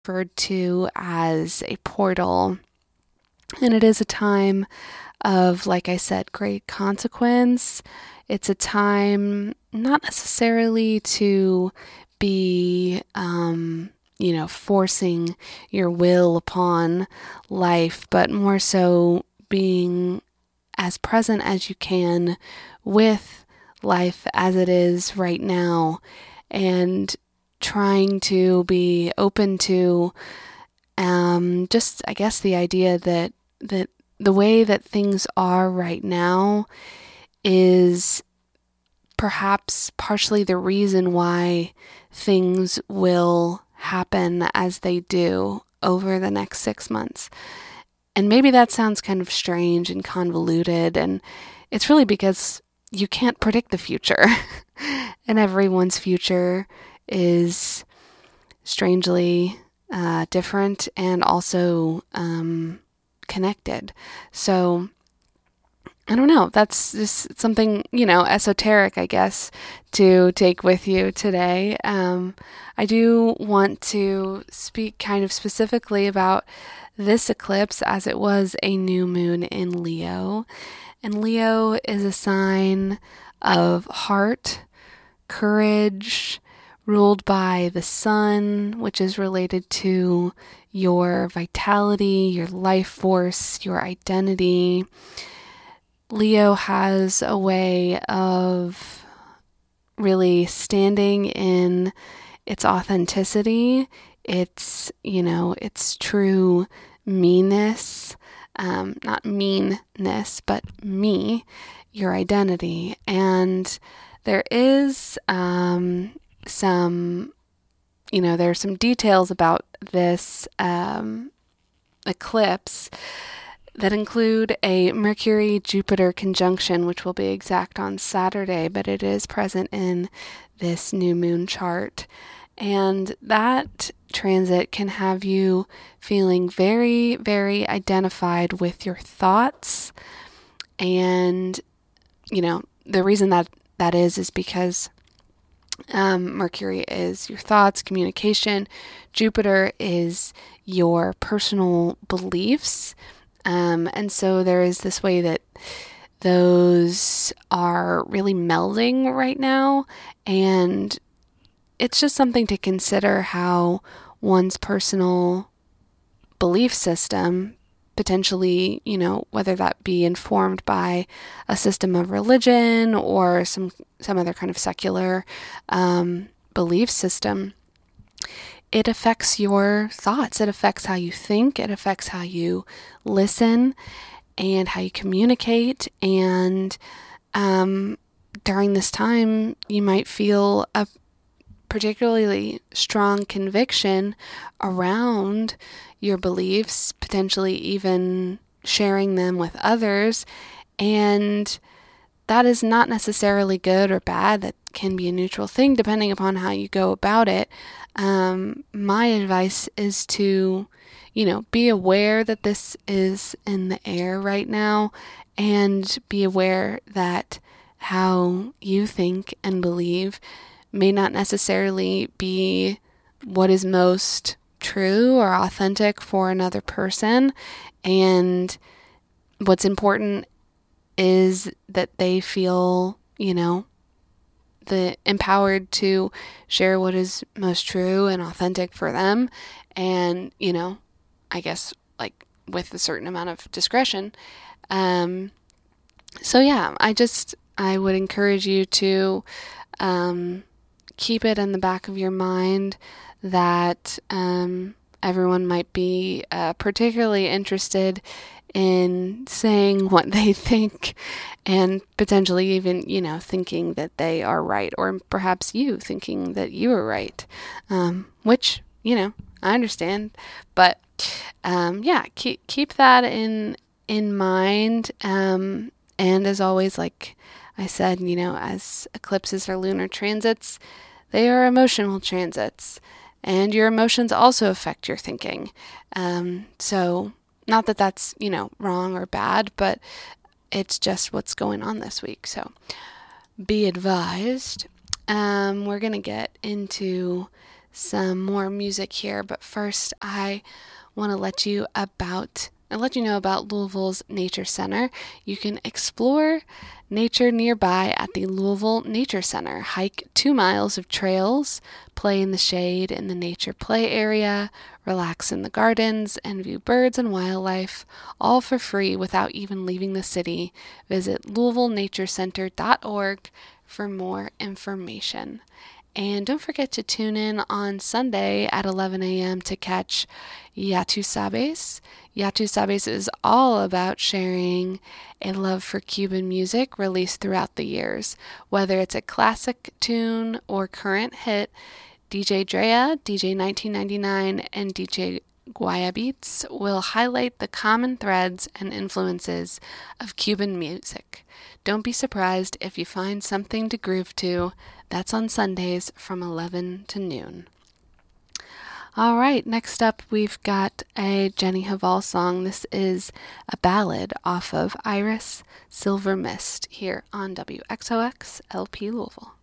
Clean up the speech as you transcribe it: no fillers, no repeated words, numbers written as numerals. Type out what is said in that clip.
referred to as a portal. And it is a time of, like I said, great consequence. It's a time not necessarily to be, forcing your will upon life, but more so being as present as you can with life as it is right now, and trying to be open to just, I guess, the idea that the way that things are right now is perhaps partially the reason why things will happen as they do over the next 6 months. And maybe that sounds kind of strange and convoluted, and it's really because you can't predict the future. And everyone's future is strangely different and also connected. So I don't know. That's just something, esoteric, I guess, to take with you today. I do want to speak kind of specifically about this eclipse, as it was a new moon in Leo. And Leo is a sign of heart, courage, ruled by the sun, which is related to your vitality, your life force, your identity. Leo has a way of really standing in its authenticity, its true meanness, not meanness, but your identity. And there is there are some details about this eclipse that include a Mercury-Jupiter conjunction, which will be exact on Saturday, but it is present in this new moon chart. And that transit can have you feeling very, very identified with your thoughts. And, the reason that is because Mercury is your thoughts, communication. Jupiter is your personal beliefs. And so there is this way that those are really melding right now. And it's just something to consider how one's personal belief system potentially, whether that be informed by a system of religion or some other kind of secular belief system, it affects your thoughts. It affects how you think. It affects how you listen and how you communicate. And during this time, you might feel a particularly strong conviction around your beliefs, potentially even sharing them with others. And that is not necessarily good or bad. That can be a neutral thing depending upon how you go about it. My advice is to, be aware that this is in the air right now, and be aware that how you think and believe may not necessarily be what is most true or authentic for another person. And what's important is that they feel, the empowered to share what is most true and authentic for them. And, I guess like with a certain amount of discretion. So yeah, I would encourage you to, keep it in the back of your mind that, everyone might be, particularly interested in saying what they think, and potentially even, thinking that they are right, or perhaps you thinking that you are right, which, I understand, but, keep that in mind, and as always, like I said, as eclipses are lunar transits, they are emotional transits, and your emotions also affect your thinking, so not that that's, wrong or bad, but it's just what's going on this week. So be advised. We're going to get into some more music here, but first I want to let you know about Louisville's Nature Center. You can explore nature nearby at the Louisville Nature Center. Hike 2 miles of trails, play in the shade in the nature play area, relax in the gardens, and view birds and wildlife, all for free without even leaving the city. Visit LouisvilleNatureCenter.org for more information. And don't forget to tune in on Sunday at 11 a.m. to catch Ya Tu Sabes. Ya Tu Sabes is all about sharing a love for Cuban music released throughout the years. Whether it's a classic tune or current hit, DJ Drea, DJ 1999, and DJ Guayabeats will highlight the common threads and influences of Cuban music. Don't be surprised if you find something to groove to. That's on Sundays from 11 to noon. All right, next up we've got a Jenny Hval song. This is a ballad off of Iris Silver Mist here on WXOX LP Louisville.